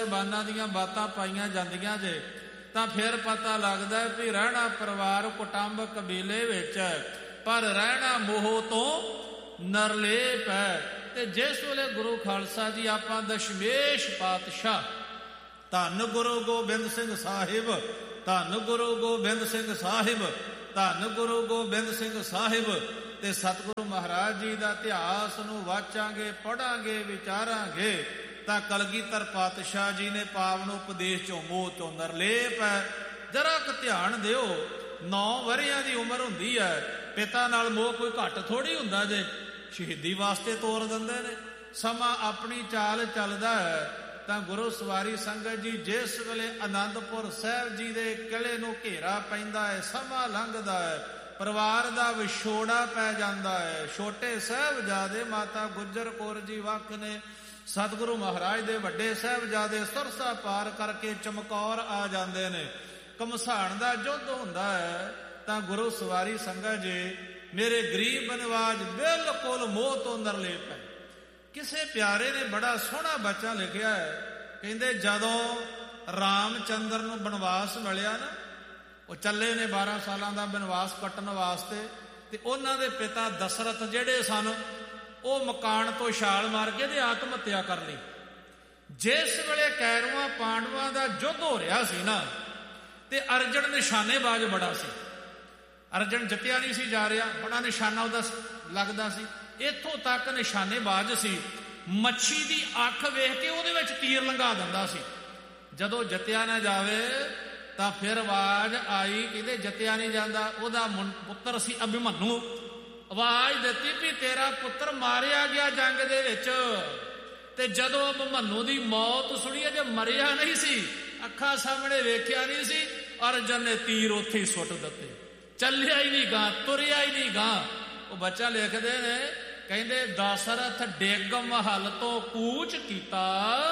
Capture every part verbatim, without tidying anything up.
ਬਾਨਾਂ ਦੀਆਂ ਬਾਤਾਂ ਪਾਈਆਂ ਜਾਂਦੀਆਂ ਜੇ ਤਾਂ ਫਿਰ ਪਤਾ ਲੱਗਦਾ ਵੀ ਰਹਿਣਾ ਪਰਿਵਾਰ ਕੁਟੁੰਬ ਕਬੀਲੇ ਵਿੱਚ, ਪਰ ਰਹਿਣਾ ਮੋਹ ਤੋਂ ਨਰਲੇਪ ਹੈ। ਤੇ ਜਿਸ ਵੇਲੇ ਗੁਰੂ ਖਾਲਸਾ ਜੀ ਆਪਾਂ ਦਸ਼ਮੇਸ਼ ਪਾਤਸ਼ਾਹ ਧੰਨ ਗੁਰੂ ਗੋਬਿੰਦ ਸਿੰਘ ਸਾਹਿਬ, ਧੰਨ ਗੁਰੂ ਗੋਬਿੰਦ ਸਿੰਘ ਸਾਹਿਬ, ਧੰਨ ਗੁਰੂ ਗੋਬਿੰਦ ਸਿੰਘ ਸਾਹਿਬ ਤੇ ਸਤਿਗੁਰੂ ਮਹਾਰਾਜ ਜੀ ਦਾ ਇਤਿਹਾਸ ਨੂੰ ਵਾਚਾਂਗੇ, ਪੜਾਂਗੇ, ਵਿਚਾਰਾਂਗੇ ਤਾਂ ਕਲਗੀਧਰ ਪਾਤਸ਼ਾਹ ਜੀ ਨੇ ਪਾਵਨ ਉਪਦੇਸ਼ ਚੋਂ ਮੋਹ ਤੋਂ ਨਰਲੇਪ ਹੈ। ਜਰਾ ਕੁ ਧਿਆਨ ਦਿਓ, ਨੌ ਵਰ੍ਹਿਆਂ ਦੀ ਉਮਰ ਹੁੰਦੀ ਹੈ, ਪਿਤਾ ਨਾਲ ਮੋਹ ਕੋਈ ਘੱਟ ਥੋੜ੍ਹੀ ਹੁੰਦਾ ਜੇ, ਸ਼ਹੀਦੀ ਵਾਸਤੇ ਤੋਰ ਦਿੰਦੇ ਨੇ। ਸਮਾਂ ਆਪਣੀ ਚਾਲ ਚੱਲਦਾ ਹੈ ਤਾਂ ਗੁਰੂ ਸਵਾਰੀ ਸੰਗਤ ਜੀ ਜਿਸ ਵੇਲੇ ਅਨੰਦਪੁਰ ਸਾਹਿਬ ਜੀ ਦੇ ਕਿਲ੍ਹੇ ਨੂੰ ਘੇਰਾ ਪੈਂਦਾ ਹੈ, ਸਮਾਂ ਲੰਘਦਾ ਹੈ, ਪਰਿਵਾਰ ਦਾ ਵਿਛੋੜਾ ਪੈ ਜਾਂਦਾ ਹੈ। ਛੋਟੇ ਸਾਹਿਬਜ਼ਾਦੇ ਮਾਤਾ ਗੁਜਰ ਕੌਰ ਜੀ ਵੱਖ ਨੇ, ਸਤਿਗੁਰੂ ਮਹਾਰਾਜ ਦੇ ਵੱਡੇ ਸਾਹਿਬਜ਼ਾਦੇ ਸਰਸਾ ਪਾਰ ਕਰਕੇ ਚਮਕੌਰ ਆ ਜਾਂਦੇ ਨੇ। ਘਮਸਾਣ ਦਾ ਯੁੱਧ ਹੁੰਦਾ ਹੈ ਤਾਂ ਗੁਰੂ ਸਵਾਰੀ ਸੰਗਤ ਜੀ ਮੇਰੇ ਗਰੀਬ ਨਿਵਾਜ ਬਿਲਕੁਲ ਮੋਹ ਤੋਂ ਨਰਲੇਪ ਹੈ। ਕਿਸੇ ਪਿਆਰੇ ਨੇ ਬੜਾ ਸੋਹਣਾ ਬਚਨ ਲਿਖਿਆ ਹੈ, ਕਹਿੰਦੇ ਜਦੋਂ ਰਾਮ ਚੰਦਰ ਨੂੰ ਬਨਵਾਸ ਮਿਲਿਆ ਨਾ, ਉਹ ਚੱਲੇ ਨੇ ਬਾਰਾਂ ਸਾਲਾਂ ਦਾ ਬਨਵਾਸ ਕੱਟਣ ਵਾਸਤੇ, ਤੇ ਉਹਨਾਂ ਦੇ ਪਿਤਾ ਦਸ਼ਰਥ ਜਿਹੜੇ ਸਨ ਉਹ ਮਕਾਨ ਤੋਂ ਛਾਲ ਮਾਰ ਕੇ ਤੇ ਆਤਮ ਹੱਤਿਆ ਕਰ ਲਈ। ਜਿਸ ਵੇਲੇ ਕੈਰਵਾਂ ਪਾਂਡਵਾਂ ਦਾ ਯੁੱਧ ਹੋ ਰਿਹਾ ਸੀ ਨਾ, ਤੇ ਅਰਜਨ ਨਿਸ਼ਾਨੇਬਾਜ਼ ਬੜਾ ਸੀ, ਅਰਜਨ ਜਿੱਤਿਆ ਨਹੀਂ ਸੀ ਜਾ ਰਿਹਾ, ਬੜਾ ਨਿਸ਼ਾਨਾ ਉਹਦਾ ਲੱਗਦਾ ਸੀ, ਇੱਥੋਂ ਤੱਕ ਨਿਸ਼ਾਨੇਬਾਜ਼ ਸੀ, ਮੱਛੀ ਦੀ ਅੱਖ ਵੇਖ ਕੇ ਉਹਦੇ ਵਿੱਚ ਤੀਰ ਲੰਘਾ ਦਿੰਦਾ ਸੀ। ਜਦੋਂ ਜਿੱਤਿਆ ਨਾ ਜਾਵੇ ਤਾਂ ਫਿਰ ਆਵਾਜ਼ ਆਈ, ਕਹਿੰਦੇ ਜਿੱਤਿਆ ਨਹੀਂ ਜਾਂਦਾ, ਉਹਦਾ ਪੁੱਤਰ ਸੀ ਅਭਿਮਨੂ, ਆਵਾਜ਼ ਦਿੱਤੀ ਵੀ ਤੇਰਾ ਪੁੱਤਰ ਮਾਰਿਆ ਗਿਆ ਜੰਗ ਦੇ ਵਿੱਚ। ਤੇ ਜਦੋਂ ਅਭਿਮਨੂ ਦੀ ਮੌਤ ਸੁਣੀ, ਜੇ ਮਰਿਆ ਨਹੀਂ ਸੀ, ਅੱਖਾਂ ਸਾਹਮਣੇ ਵੇਖਿਆ ਨਹੀਂ ਸੀ, ਅਰਜਨ ਨੇ ਤੀਰ ਉੱਥੇ ਹੀ ਸੁੱਟ ਦਿੱਤੇ, ਚੱਲਿਆ ਹੀ ਨਹੀਂ ਗਾ, ਤੁਰਿਆ ਹੀ ਨਹੀਂ ਗਾ। ਉਹ ਬੱਚਾ ਲਿਖਦੇ ਨੇ, ਕਹਿੰਦੇ ਦਸ਼ਰਥ ਡਿੱਗ ਮਹਲ ਤੋਂ ਕੂਚ ਕੀਤਾ,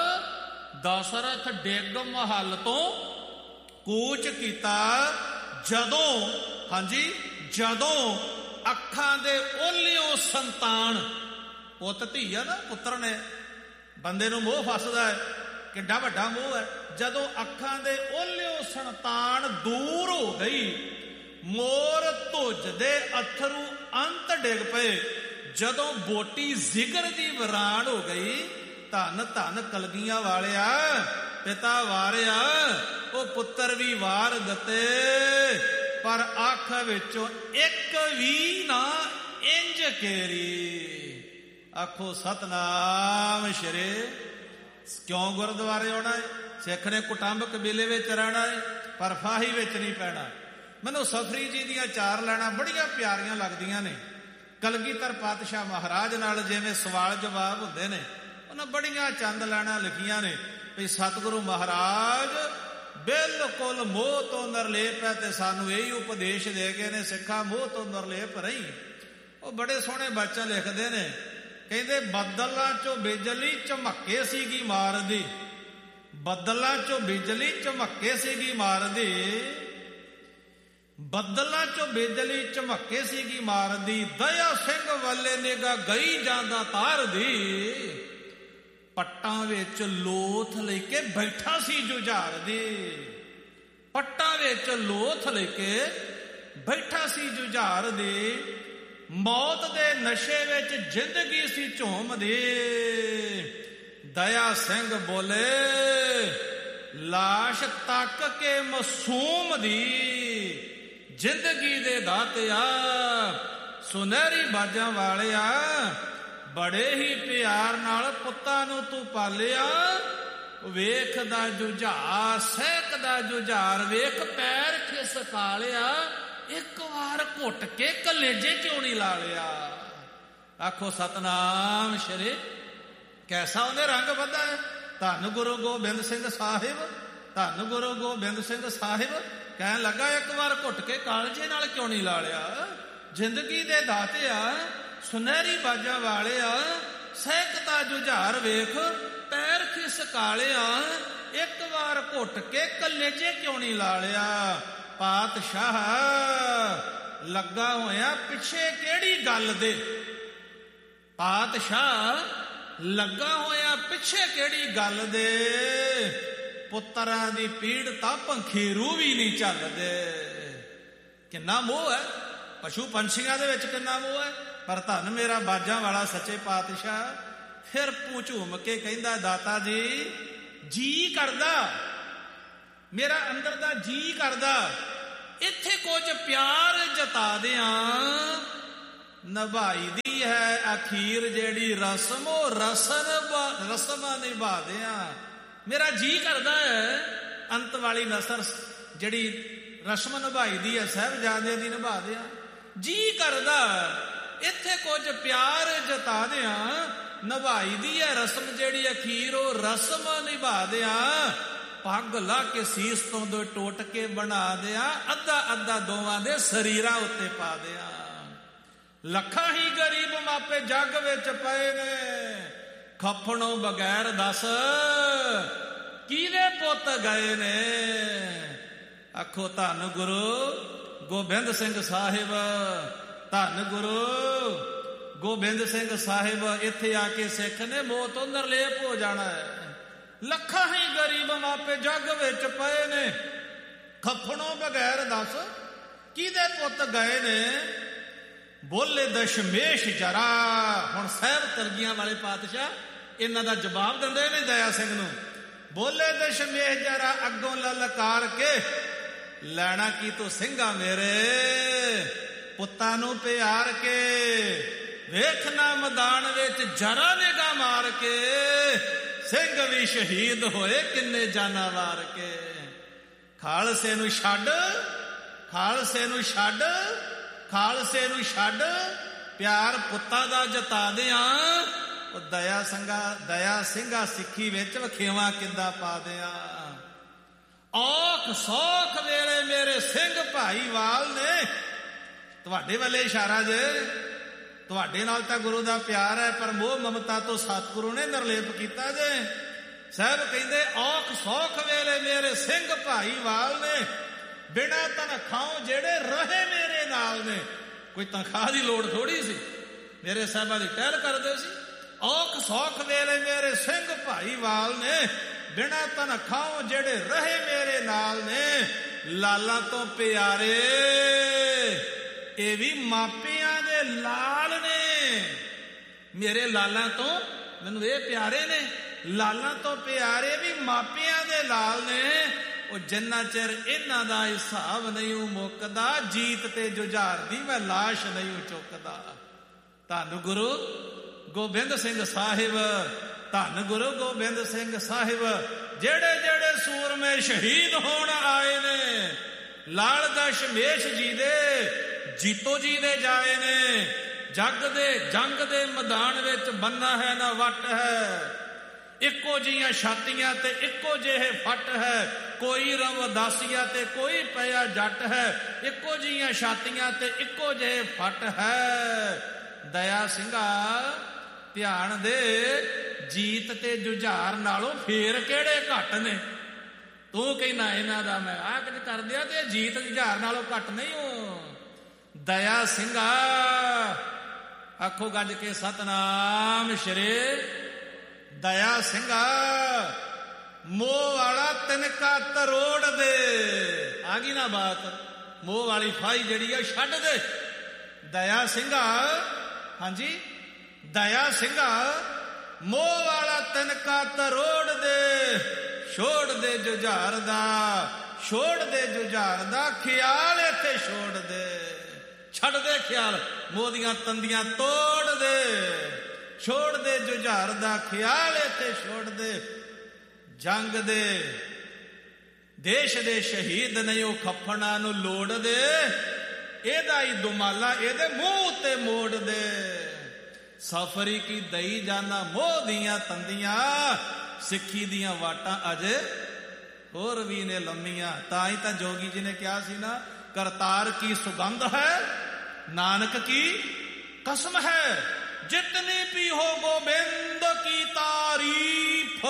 ਦਸ਼ਰਥ ਡਿੱਗ ਮਹਲ ਤੋਂ ਕੂਚ ਕੀਤਾ, ਜਦੋਂ ਹਾਂਜੀ ਜਦੋਂ ਅੱਖਾਂ ਦੇ ਓਲਿਓ ਸੰਤਾਨ, ਪੁੱਤ ਧੀ ਆ ਨਾ, ਪੁੱਤਰ ਨੇ, ਬੰਦੇ ਨੂੰ ਮੋਹ ਫਸਦਾ ਹੈ, ਕਿੱਡਾ ਵੱਡਾ ਮੋਹ ਹੈ। ਜਦੋਂ ਅੱਖਾਂ ਦੇ ਓਲਿਓ ਸੰਤਾਨ ਦੂਰ ਹੋ ਗਈ, ਮੋਰ ਧੁੱਜ ਦੇ ਅਥਰੂ ਅੰਤ ਡਿੱਗ ਪਏ, ਜਦੋਂ ਬੋਟੀ ਜ਼ਿਗਰ ਦੀ ਵਿਰਾਨ ਹੋ ਗਈ, ਧੰਨ ਧੰਨ ਕਲਗੀਆਂ ਵਾਲਿਆ ਪਿਤਾ ਵਾਰਿਆ, ਉਹ ਪੁੱਤਰ ਵੀ ਵਾਰ ਦਿੱਤੇ, ਪਰ ਅੱਖ ਵਿੱਚੋਂ ਇੱਕ ਵੀ ਨਾ ਇੰਜ ਕੇਰੀ। ਆਖੋ ਸਤਨਾਮ ਸ਼੍ਰੀ। ਕਿਉਂ ਗੁਰਦੁਆਰੇ ਆਉਣਾ ਹੈ? ਸਿੱਖ ਨੇ ਕੁਟੁੰਬ ਕਬੀਲੇ ਵਿੱਚ ਰਹਿਣਾ ਹੈ, ਪਰ ਫਾਹੀ ਵਿੱਚ ਨਹੀਂ ਪੈਣਾ। ਮੈਨੂੰ ਸਫਰੀ ਜੀ ਦੀਆਂ ਚਾਰ ਲਾਈਨਾਂ ਬੜੀਆਂ ਪਿਆਰੀਆਂ ਲੱਗਦੀਆਂ ਨੇ। ਕਲਗੀਧਰ ਪਾਤਸ਼ਾਹ ਮਹਾਰਾਜ ਨਾਲ ਜਿਵੇਂ ਸਵਾਲ ਜਵਾਬ ਹੁੰਦੇ ਨੇ, ਉਹਨਾਂ ਬੜੀਆਂ ਚੰਦ ਲਾਈਨਾਂ ਲਿਖੀਆਂ ਨੇ ਵੀ ਸਤਿਗੁਰੂ ਮਹਾਰਾਜ ਬਿਲਕੁਲ ਮੋਹ ਤੋਂ ਨਰਲੇਪ ਹੈ, ਤੇ ਸਾਨੂੰ ਇਹੀ ਉਪਦੇਸ਼ ਦੇ ਗਏ ਨੇ, ਸਿੱਖਾਂ ਮੋਹ ਤੋਂ ਨਰਲੇਪ ਰਹੀ। ਉਹ ਬੜੇ ਸੋਹਣੇ ਬਚਨ ਲਿਖਦੇ ਨੇ, ਕਹਿੰਦੇ ਬੱਦਲਾਂ ਚੋਂ ਬਿਜਲੀ ਝਮੱਕੇ ਸੀਗੀ ਮਾਰਦੀ, ਬੱਦਲਾਂ ਚੋਂ ਬਿਜਲੀ ਝਮੱਕੇ ਸੀਗੀ ਮਾਰਦੀ, ਬੱਦਲਾਂ ਚੋਂ ਬਿਜਲੀ ਝਮੱਕੇ ਸੀਗੀ ਮਾਰਦੀ, ਦਇਆ ਸਿੰਘ ਵੱਲੇ ਨਿਗਾ ਗਈ ਜਾਂਦਾ ਤਾਰਦੀ, ਪੱਟਾਂ ਵਿੱਚ ਲੋਥ ਲੈ ਕੇ ਬੈਠਾ ਸੀ ਜੁਝਾਰ ਦੀ, ਪੱਟਾਂ ਵਿੱਚ ਲੋਥ ਲੈ ਕੇ ਬੈਠਾ ਸੀ ਜੁਝਾਰ ਦੀ, ਮੌਤ ਦੇ ਨਸ਼ੇ ਵਿੱਚ ਜ਼ਿੰਦਗੀ ਸੀ ਝੂਮਦੀ, ਦਇਆ ਸਿੰਘ ਬੋਲੇ ਲਾਸ਼ ਤੱਕ ਕੇ ਮਾਸੂਮ ਦੀ, ਜ਼ਿੰਦਗੀ ਦੇ ਦਾਤਿਆ ਸੁਨਹਿਰੀ ਬਾਜਾਂ ਵਾਲਿਆ, ਬੜੇ ਹੀ ਪਿਆਰ ਨਾਲ ਪੁੱਤਾਂ ਨੂੰ ਤੂੰ ਪਾਲਿਆ, ਵੇਖਦਾ ਜੁਝਾਰ ਸਹਿਕਦਾ ਜੁਝਾਰ ਵੇਖ ਪੈਰ ਖਿਸ ਕਾਲਿਆ, ਇੱਕ ਵਾਰ ਘੁੱਟ ਕੇ ਕਲੇਜੇ ਕਿਉਂ ਨਹੀਂ ਲਾ ਲਿਆ। ਆਖੋ ਸਤਨਾਮ ਸ਼੍ਰੀ। ਕੈਸਾ ਉਹਨੇ ਰੰਗ ਬੱਧਾ ਹੈ। ਧੰਨ ਗੁਰੂ ਗੋਬਿੰਦ ਸਿੰਘ ਸਾਹਿਬ, ਧੰਨ ਗੁਰੂ ਗੋਬਿੰਦ ਸਿੰਘ ਸਾਹਿਬ ਕਹਿਣ ਲੱਗਾ ਇੱਕ ਵਾਰ ਘੁੱਟ ਕੇ ਕਾਲਜੇ ਨਾਲ ਕਿਉਂ ਨਹੀਂ ਲਾ ਲਿਆ। ਜ਼ਿੰਦਗੀ ਦੇ ਦਾਤਿਆ ਸੁਨਹਿਰੀ ਬਾਜਾਂ ਵਾਲਿਆ, ਸਹਿਕਦਾ ਜੁਝਾਰ ਵੇਖ ਪੈਰ ਖਿਸ ਕਾਲਿਆ, ਇੱਕ ਵਾਰ ਘੁੱਟ ਕੇ ਕਲੇਜੇ ਕਿਉਂ ਨਹੀਂ ਲਾ ਲਿਆ। ਪਾਤਸ਼ਾਹ ਲੱਗਾ ਹੋਇਆ ਪਿੱਛੇ ਕਿਹੜੀ ਗੱਲ ਦੇ, ਪਾਤਸ਼ਾਹ ਲੱਗਾ ਹੋਇਆ ਪਿੱਛੇ ਪਿੱਛੇ ਕਿਹੜੀ ਗੱਲ ਦੇ, ਪੁੱਤਰਾਂ ਦੀ ਪੀੜ ਤਾਂ ਪੰਖੀਰੂ ਵੀ ਨਹੀਂ ਝੱਲਦੇ। ਕਿੰਨਾ ਮੋਹ ਹੈ ਪਸ਼ੂ ਪੰਛੀਆਂ ਦੇ ਵਿੱਚ, ਕਿੰਨਾ ਮੋਹ ਹੈ। ਪਰ ਧੰਨ ਮੇਰਾ ਬਾਜਾਂ ਵਾਲਾ ਸੱਚੇ ਪਾਤਸ਼ਾਹ ਫਿਰ ਪੂੰ ਝੂਮ ਕੇ ਕਹਿੰਦਾ, ਦਾਤਾ ਜੀ ਜੀ ਕਰਦਾ, ਮੇਰਾ ਅੰਦਰ ਦਾ ਜੀ ਕਰਦਾ, ਇੱਥੇ ਕੁਝ ਪਿਆਰ ਜਤਾ ਦਿਆਂ। ਨਿਭਾਈ ਦੀ ਹੈ ਅਖੀਰ ਜਿਹੜੀ ਰਸਮ, ਉਹ ਰਸਮ ਰਸਮਾਂ ਨਿਭਾ ਦਿਆਂ। ਮੇਰਾ ਜੀ ਕਰਦਾ ਹੈ ਅੰਤ ਵਾਲੀ ਨਸਰ ਜਿਹੜੀ ਰਸਮ ਨਿਭਾਈ ਦੀ ਹੈ ਸਾਹਿਬਜ਼ਾਦਿਆਂ ਦੀ ਨਿਭਾ ਦਿਆਂ। ਜੀ ਕਰਦਾ ਇੱਥੇ ਕੁਝ ਪਿਆਰ ਜਤਾ ਦਿਆਂ, ਨਿਭਾਈ ਦੀ ਹੈ ਰਸਮ ਜਿਹੜੀ ਅਖੀਰ, ਉਹ ਰਸਮ ਨਿਭਾ ਦਿਆਂ। ਪੱਗ ਲਾ ਕੇ ਸੀਸ ਤੋਂ ਦੋ ਟੋਟ ਕੇ ਬਣਾ ਦਿਆਂ, ਅੱਧਾ ਅੱਧਾ ਦੋਵਾਂ ਦੇ ਸਰੀਰਾਂ ਉੱਤੇ ਪਾ ਦਿਆਂ। ਲੱਖਾਂ ਹੀ ਗਰੀਬ ਮਾਪੇ ਜੱਗ ਵਿੱਚ ਪਏ ਨੇ, ਖੱਫਣੋਂ ਬਗੈਰ ਦੱਸ ਕਿਹਦੇ ਪੁੱਤ ਗਏ ਨੇ। ਆਖੋ ਧੰਨ ਗੁਰੂ ਗੋਬਿੰਦ ਸਿੰਘ ਸਾਹਿਬ, ਧੰਨ ਗੁਰੂ ਗੋਬਿੰਦ ਸਿੰਘ ਸਾਹਿਬ। ਇੱਥੇ ਆ ਕੇ ਸਿੱਖ ਨੇ ਮੋਹ ਤੋਂ ਨਿਰਲੇਪ ਹੋ ਜਾਣਾ ਹੈ। ਲੱਖਾਂ ਹੀ ਗਰੀਬ ਮਾਪੇ ਜੱਗ ਵਿੱਚ ਪਏ ਨੇ, ਖੱਫਣੋਂ ਬਗੈਰ ਦੱਸ ਕਿਹਦੇ ਪੁੱਤ ਗਏ ਨੇ। ਬੋਲੇ ਦਸ਼ਮੇਸ਼ ਜਰਾ। ਹੁਣ ਸਾਹਿਬ ਕਲਗੀਆਂ ਵਾਲੇ ਪਾਤਸ਼ਾਹ ਇਹਨਾਂ ਦਾ ਜਵਾਬ ਦਿੰਦੇ ਨੇ ਦਇਆ ਸਿੰਘ ਨੂੰ। ਬੋਲੇ ਦਸ਼ਮੇਸ਼ ਜਰਾ ਅੱਗੋਂ ਲਲਕਾਰ ਕੇ, ਲੈਣਾ ਕੀ ਤੂੰ ਸਿੰਘਾ ਮੇਰੇ, ਪੁੱਤਾਂ ਨੂੰ ਪਿਆਰ ਕੇ। ਵੇਖਣਾ ਮੈਦਾਨ ਵਿੱਚ ਜਰਾ ਨਿਗਾਹ ਮਾਰ ਕੇ, ਸਿੰਘ ਵੀ ਸ਼ਹੀਦ ਹੋਏ ਕਿੰਨੇ ਜਾਨਾਂ ਵਾਰ ਕੇ। ਖਾਲਸੇ ਨੂੰ ਛੱਡ, ਖਾਲਸੇ ਨੂੰ ਛੱਡ, ਖਾਲਸੇ ਨੂੰ ਛੱਡ, ਪਿਆਰ ਪੁੱਤਾਂ ਦਾ ਜਤਾ ਦਿਆਂ। ਉਹ ਦਇਆ ਸਿੰਘਾ ਦਇਆ ਸਿੰਘਾ ਸਿੱਖੀ ਵਿੱਚ ਵਖੇਵਾ ਕਿੱਦਾਂ ਪਾ ਦਿਆਂ। ਔਖ ਸੌਖ ਵੇਲੇ ਮੇਰੇ ਸਿੰਘ ਭਾਈਵਾਲ ਨੇ, ਤੁਹਾਡੇ ਵੱਲੇ ਇਸ਼ਾਰਾ ਜੇ, ਤੁਹਾਡੇ ਨਾਲ ਤਾਂ ਗੁਰੂ ਦਾ ਪਿਆਰ ਹੈ, ਪਰ ਮੋਹ ਮਮਤਾ ਤੋਂ ਸਤਿਗੁਰੂ ਨੇ ਨਿਰਲੇਪ ਕੀਤਾ ਜੇ। ਸਾਹਿਬ ਕਹਿੰਦੇ ਔਖ ਸੌਖ ਵੇਲੇ ਮੇਰੇ ਸਿੰਘ ਭਾਈਵਾਲ ਨੇ, ਬਿਨਾਂ ਤਨਖਾਹੋਂ ਜਿਹੜੇ ਰਹੇ ਮੇਰੇ ਨਾਲ ਨੇ। ਕੋਈ ਤਨਖਾਹ ਦੀ ਲੋੜ ਥੋੜੀ ਸੀ, ਮੇਰੇ ਸਾਹਿਬਾਂ ਦੀ ਟਹਿਲ ਕਰਦੇ ਸੀ। ਔਖ ਸੌਖ ਵੇਲੇ ਮੇਰੇ ਸਿੰਘ ਭਾਈਵਾਲ ਨੇ, ਬਿਨਾਂ ਤਨਖਾਹੋਂ ਜਿਹੜੇ ਰਹੇ ਮੇਰੇ ਨਾਲ ਨੇ। ਲਾਲਾਂ ਤੋਂ ਪਿਆਰੇ, ਇਹ ਵੀ ਮਾਪਿਆਂ ਦੇ ਲਾਲ ਨੇ। ਮੇਰੇ ਲਾਲਾਂ ਤੋਂ ਮੈਨੂੰ ਇਹ ਪਿਆਰੇ ਨੇ, ਲਾਲਾਂ ਤੋਂ ਪਿਆਰੇ ਵੀ ਮਾਪਿਆਂ ਦੇ ਲਾਲ ਨੇ। ਉਹ ਜਿੰਨਾ ਚਿਰ ਇਹਨਾਂ ਦਾ ਹਿਸਾਬ ਨਹੀਂ ਮੁੱਕਦਾ, ਜੀਤ ਤੇ ਜੁਝਾਰ ਦੀ ਮੈਂ ਲਾਸ਼ ਨਹੀਂ ਚੁੱਕਦਾ। ਧੰਨ ਗੁਰੂ ਗੋਬਿੰਦ ਸਿੰਘ ਸਾਹਿਬ, ਧੰਨ ਗੁਰੂ ਗੋਬਿੰਦ ਸਿੰਘ ਸਾਹਿਬ। ਜਿਹੜੇ ਜਿਹੜੇ ਸੂਰਮੇ ਸ਼ਹੀਦ ਹੋਣ ਆਏ ਨੇ, ਲਾਲ ਦਸ਼ਮੇਸ਼ ਜੀ ਦੇ, ਜੀਤੋ ਜੀ ਦੇ ਜਾਏ ਨੇ। ਜੱਗ ਦੇ ਜੰਗ ਦੇ ਮੈਦਾਨ ਵਿੱਚ ਬੰਨਾ ਹੈ ਨਾ ਵੱਟ ਹੈ, ਇੱਕੋ ਜਿਹੀਆਂ ਛਾਤੀਆਂ ਤੇ ਇੱਕੋ ਜਿਹੇ ਫੱਟ ਹੈ। ਕੋਈ ਰਵਦਾਸੀਆ ਤੇ ਕੋਈ ਪਿਆ ਜੱਟ ਹੈ, ਇੱਕੋ ਜਿਹੀਆਂ ਛਾਤੀਆਂ ਤੇ ਇੱਕੋ ਜਿਹੇ ਫੱਟ ਹੈ। ਦਇਆ ਸਿੰਘਾ ਧਿਆਨ ਦੇ, ਜੀਤ ਤੇ ਜੁਝਾਰ ਨਾਲੋਂ ਫੇਰ ਕਿਹੜੇ ਘੱਟ ਨੇ। ਤੂੰ ਕਹਿੰਦਾ ਇਹਨਾਂ ਦਾ ਮੈਂ ਆਹ ਕੁਝ ਕਰ ਦਿਆ ਤੇ ਜੀਤ ਜੁਝਾਰ ਨਾਲੋਂ ਘੱਟ ਨਹੀਂ ਹੋ। ਦਇਆ ਸਿੰਘਾ ਆਖੋ ਗੱਜ ਕੇ ਸਤਨਾਮ ਸ਼੍ਰੀ ਦਇਆ ਸਿੰਘਾ। ਮੋਹ ਵਾਲਾ ਤਿਨਕਾ ਤਰੋੜ ਦੇ, ਆ ਗਈ ਨਾ ਬਾਤ। ਮੋਹ ਵਾਲੀ ਫਾਈ ਜਿਹੜੀ ਆ ਛੱਡ ਦੇ। ਦਇਆ ਸਿੰਘਾ, ਹਾਂਜੀ ਦਇਆ ਸਿੰਘਾ, ਮੋਹ ਵਾਲਾ ਤਿਨਕਾ ਤਰੋੜ ਦੇ। ਛੋੜ ਦੇ ਜੁਝਾਰ ਦਾ, ਛੋੜ ਦੇ ਜੁਝਾਰ ਦਾ ਖਿਆਲ ਇੱਥੇ ਛੋੜ ਦੇ। ਛੱਡ ਦੇ ਖਿਆਲ, ਮੋਹ ਦੀਆਂ ਤੰਦੀਆਂ ਤੋੜ ਦੇ। ਛੋੜ ਦੇ ਜੁਝਾਰ ਦਾ ਖਿਆਲ ਇੱਥੇ ਛੋੜ ਦੇ। ਜੰਗ ਦੇ ਦੇਸ਼ ਦੇ ਸ਼ਹੀਦ ਨਹੀਂ, ਉਹ ਖੱਫਣਾ ਨੂੰ ਲੋੜ ਦੇ। ਇਹਦਾ ਹੀ ਦੁਮਾਲਾ ਇਹਦੇ ਮੂੰਹ ਉੱਤੇ ਮੋੜ ਦੇ। ਸਫਰੀ ਕੀ ਦਈ ਜਾਨਾ ਮੋਹ ਦੀਆਂ ਤੰਦੀਆਂ, ਸਿੱਖੀ ਦੀਆਂ ਵਾਟਾਂ ਅਜੇ ਹੋਰ ਵੀ ਨੇ ਲੰਮੀਆਂ। ਤਾਂ ਹੀ ਤਾਂ ਜੋਗੀ ਜੀ ਨੇ ਕਿਹਾ ਸੀ ਨਾ, ਕਰਤਾਰ ਕੀ ਸੁਗੰਧ ਹੈ, ਨਾਨਕ ਕੀ ਕਸਮ ਹੈ, ਜਿਤਨੀ ਵੀ ਹੋ ਗੋਬਿੰਦ ਕੀ ਤਾਰੀਫ।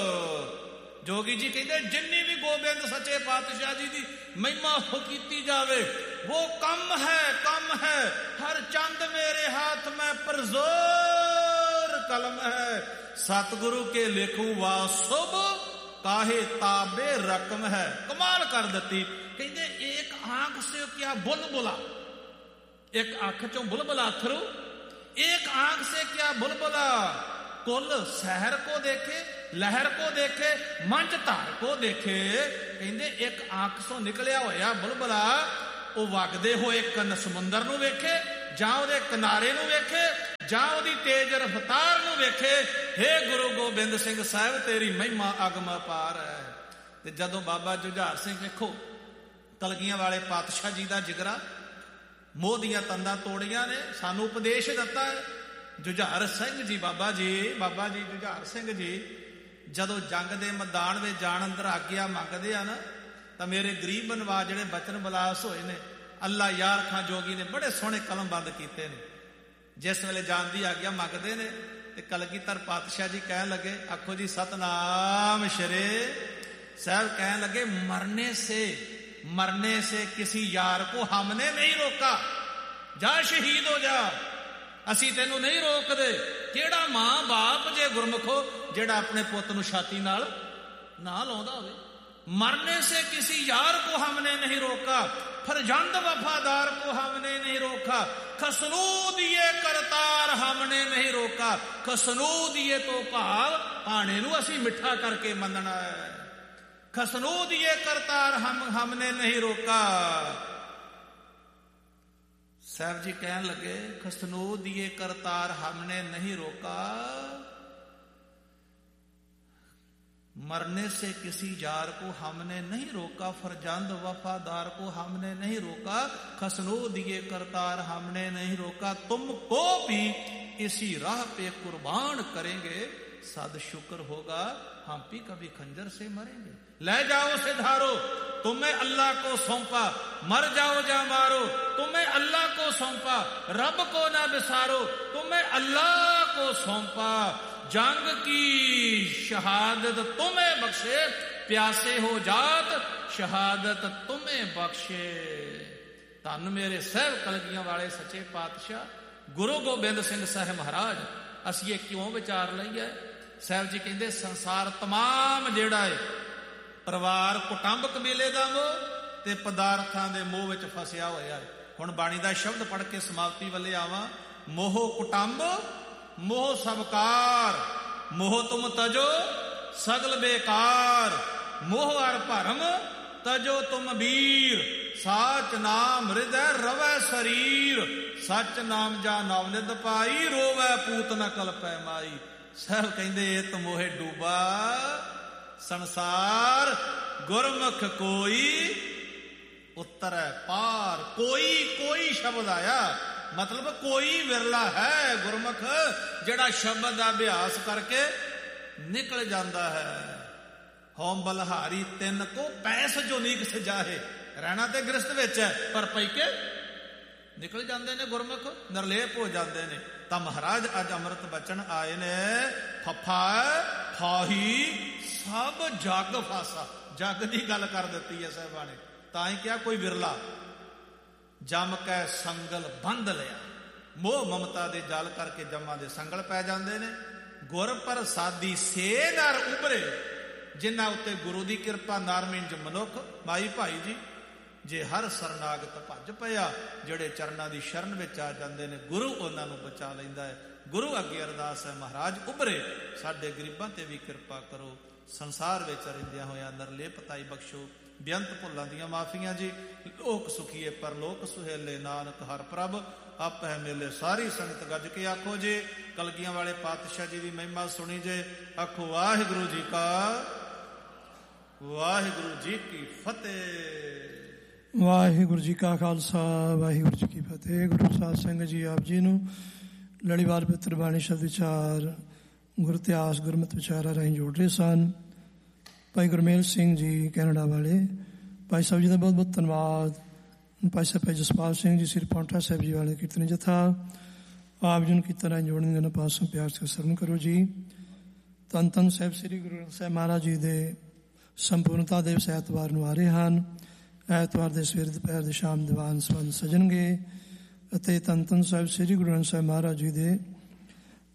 ਜੋਗੀ ਜੀ ਕਹਿੰਦੇ ਜਿੰਨੀ ਵੀ ਗੋਬਿੰਦ ਸੱਚੇ ਪਾਤਸ਼ਾਹ ਜੀ ਦੀ ਮਹਿਮਾ ਹੋ ਕੀਤੀ ਜਾਵੇ, ਉਹ ਕਮ ਹੈ, ਕਮ ਹੈ। ਹਰ ਚੰਦ ਮੇਰੇ ਹੱਥ ਮੈਂ ਪਰਜ਼ੋਰ ਕਲਮ ਹੈ, सतगुरु के लिखू वा शुभ काहे ताबे रकम है। कमाल कर दी। कहते एक आंख से क्या बुलबुला, एक आंख चो बुलबुला अथरू, एक आंख से क्या बुलबुला कुल शहर को देखे, लहर को देखे, मंच धार को देखे। कहते एक आंख सो निकलिया होया बुलबुला ਉਹ ਵਗਦੇ ਹੋਏ ਕੰਨ ਸਮੁੰਦਰ ਨੂੰ ਵੇਖੇ, ਜਾਂ ਉਹਦੇ ਕਿਨਾਰੇ ਨੂੰ ਵੇਖੇ, ਜਾਂ ਉਹਦੀ ਤੇਜ਼ ਰਫ਼ਤਾਰ ਨੂੰ ਵੇਖੇ। ਹੇ ਗੁਰੂ ਗੋਬਿੰਦ ਸਿੰਘ ਸਾਹਿਬ ਤੇਰੀ ਮਹਿਮਾ ਅਗਮ ਅਪਾਰ ਹੈ। ਤੇ ਜਦੋਂ ਬਾਬਾ ਜੁਝਾਰ ਸਿੰਘ ਵੇਖੋ ਕਲਗੀਆਂ ਵਾਲੇ ਪਾਤਸ਼ਾਹ ਜੀ ਦਾ ਜਿਗਰਾ, ਮੋਹ ਦੀਆਂ ਤੰਦਾਂ ਤੋੜੀਆਂ ਨੇ, ਸਾਨੂੰ ਉਪਦੇਸ਼ ਦਿੱਤਾ ਹੈ। ਜੁਝਾਰ ਸਿੰਘ ਜੀ ਬਾਬਾ ਜੀ ਬਾਬਾ ਜੀ ਜੁਝਾਰ ਸਿੰਘ ਜੀ ਜਦੋਂ ਜੰਗ ਦੇ ਮੈਦਾਨ ਵਿੱਚ ਜਾਣ ਅੰਦਰ ਆਗਿਆ ਮੰਗਦੇ ਆ ਨਾ, ਤਾਂ ਮੇਰੇ ਗਰੀਬ ਨਵਾਜ਼ ਜਿਹੜੇ ਬਚਨ ਬਲਾਸ ਹੋਏ ਨੇ, ਅੱਲਾ ਯਾਰ ਖਾਂ ਜੋਗੀ ਨੇ ਬੜੇ ਸੋਹਣੇ ਕਲਮ ਬੰਦ ਕੀਤੇ ਨੇ। ਜਿਸ ਵੇਲੇ ਜਾਣ ਦੀ ਆਗਿਆ ਮੰਗਦੇ ਨੇ ਤੇ ਕਲਗੀਧਰ ਪਾਤਸ਼ਾਹ ਜੀ ਕਹਿਣ ਲੱਗੇ, ਆਖੋ ਜੀ ਸਤਨਾਮ ਸ਼੍ਰੀ ਸਾਹਿਬ। ਕਹਿਣ ਲੱਗੇ ਮਰਨੇ ਸੇ ਮਰਨੇ ਸੇ किसी यार को हमने नहीं रोका, जा शहीद हो जा, ਅਸੀਂ ਤੈਨੂੰ ਨਹੀਂ ਰੋਕਦੇ। ਕਿਹੜਾ ਮਾਂ ਬਾਪ ਜੇ ਗੁਰਮੁਖੋ ਜਿਹੜਾ ਆਪਣੇ ਪੁੱਤ ਨੂੰ ਛਾਤੀ ਨਾਲ ਨਾ ਲਾਉਂਦਾ ਹੋਵੇ। मरने से किसी यार को हमने नहीं रोका, फरजंद वफादार को हमने नहीं रोका, खसनू दिए करतार हमने नहीं रोका। खसनू दिए तो भाव पाने नू असी मिठा करके मनना है। खसनू दिए करतार हम हमने नहीं रोका। साहब जी कहन लगे खसनू दिए करतार हमने नहीं रोका, मरने से किसी यार को हमने नहीं रोका, फरजंद वफादार को हमने नहीं रोका, खसनो दिए करतार हमने नहीं रोका। तुमको भी इसी राह पे कुर्बान करेंगे, सद शुक्र होगा हम भी कभी खंजर से मरेंगे। ले जाओ से धारो, तुम्हें अल्लाह को सौंपा, मर जाओ जा मारो, तुम्हें अल्लाह को सौंपा, रब को ना बिसारो, तुम्हें अल्लाह को सौंपा। जंग की शहादत तुम्हें बख्शे, प्यासे हो जात शहादत तुम्हें बख्शे। धन मेरे साहब कलगियां वाले सच्चे पातशाह गुरु गोबिंद सिंह साहब महाराज। असी ये क्यों विचार लईए? साहब जी कहते संसार तमाम जेड़ा है परिवार कुटुंब कबीले का मोह ते पदार्थां दे मोह विच फसिया होया है। हुण बाणी दा शब्द पढ़ के समाप्ति वाले आवां। मोह कुटुंब मोह सबकार, मोह तुम तजो सगल बेकार, मोह अर भरम तजो तुम वीर, साच नाम हृदय रवै शरीर, सच नाम जा नवनिध पाई, रोवै पूत न कल्पै माई। साहब कहंदे इत मोहे डूबा संसार, गुरमुख कोई उतरै पार। कोई कोई शब्द आया, मतलब कोई विरला है गुरमुख जेड़ा शब्द का अभ्यास करके निकल जाता है। होम बलहारी तिन को पैस जो नीक सजाहे, रहना तो गृहस्थ विच है पर पई के निकल जाते ने गुरमुख, निर्लेप हो जाते ने। तो महाराज अज अमृत बचन आए ने, फफा फाही सब जग फासा, जग की गल कर दी है साहबा ने। ताई क्या कोई विरला जम कै संगल बंध लिया, मोह ममता दे जाल करके जमा दे संगल पै जाते ने। गुर प्रसादी से नर उभरे, जिन्हां उत्ते गुरु की कृपा नारमिंज मनुख। माई भाई जी जे हर सरनागत भज पिया, जेड़े चरनां दी शरण विच आ जांदे ने, गुरु उन्हां नूं बचा लैंदा है। गुरु अगे अरदास है महाराज उभरे साडे गरीबां ते भी कृपा करो, संसार विच रहिंदियां होइयां निर्लेपताई बख्शो, बेअंत भुलां दियां माफियां जी। लोक सुखीए परलोक सुहेले, नानक हर प्रभ आप है मेले। सारी संगत गज के आखो जे कलगियां वाले पातशाह जी की महिमा सुनी जे। आखो वाहिगुरु जी का वाहिगुरु जी की फतेह। वाहिगुरु जी का खालसा वाहिगुरु जी की फतेह। गुरु साध संगत जी आप जी नूं लड़ीवार पित्र बाणी शब्द विचार गुरु इतिहास गुरमत विचारा राਹੀਂ जोड़ रहे सन। भाई गुरमेल सिंह जी कैनेडा वाले, भाई ਸਾਹਿਬ जी का बहुत बहुत धन्यवाद। भाई ਸਾਹਿਬ भाई जसपाल सिंह जी श्री पौंटा साहब जी वाले कीर्तन जथा आप जी कीर्तन राਹੀਂ जोड़ने देना पासों प्यार से सरन करो जी। धन धन साहब श्री गुरु ग्रंथ ਸਾਹਿਬ महाराज जी के संपूर्णता दिवस ਐਤਵਾਰ ਨੂੰ ਆ ਰਹੇ ਹਨ। ਐਤਵਾਰ ਦੇ ਸਵੇਰ ਦੁਪਹਿਰ ਦੇ ਸ਼ਾਮ ਦੀਵਾਨ ਸੰਬੰਧ ਸਜਣਗੇ ਅਤੇ ਧੰਨ ਧੰਨ ਸਾਹਿਬ ਸ੍ਰੀ ਗੁਰੂ ਗ੍ਰੰਥ ਸਾਹਿਬ ਮਹਾਰਾਜ ਜੀ ਦੇ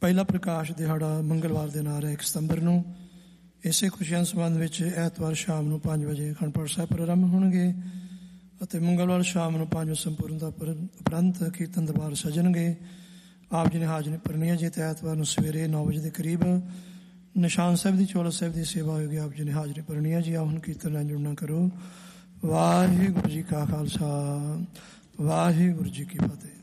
ਪਹਿਲਾ ਪ੍ਰਕਾਸ਼ ਦਿਹਾੜਾ ਮੰਗਲਵਾਰ ਦੇ ਨਾਲ ਹੈ ਇੱਕ ਸਤੰਬਰ ਨੂੰ। ਇਸੇ ਖੁਸ਼ੀਆਂ ਸੰਬੰਧ ਵਿੱਚ ਐਤਵਾਰ ਸ਼ਾਮ ਨੂੰ ਪੰਜ ਵਜੇ ਅਖੰਡ ਪਾਠ ਸਾਹਿਬ ਪ੍ਰਾਰੰਭ ਹੋਣਗੇ ਅਤੇ ਮੰਗਲਵਾਰ ਸ਼ਾਮ ਨੂੰ ਪੰਜ ਸੰਪੂਰਨਤਾ ਉਪਰੰਤ ਕੀਰਤਨ ਦਰਬਾਰ ਸਜਣਗੇ। ਆਪ ਜੀ ਨੇ ਹਾਜ਼ਰੀ ਭਰਨੀ ਹੈ ਜੀ। ਅਤੇ ਐਤਵਾਰ ਨੂੰ ਸਵੇਰੇ ਨੌ ਵਜੇ ਦੇ ਕਰੀਬ ਨਿਸ਼ਾਨ ਸਾਹਿਬ ਦੀ ਚੌਲਾ ਸਾਹਿਬ ਦੀ ਸੇਵਾ ਹੋਏਗੀ। ਆਪ ਜੀ ਨੇ ਹਾਜ਼ਰੀ ਭਰਨੀ ਹੈ ਜੀ। ਆਓ ਹੁਣ ਕੀਰਤਨ ਨਾਲ ਜੁੜਨਾ ਕਰੋ। ਵਾਹਿਗੁਰੂ ਜੀ ਕਾ ਖਾਲਸਾ, ਵਾਹਿਗੁਰੂ ਜੀ ਕੀ ਫਤਿਹ।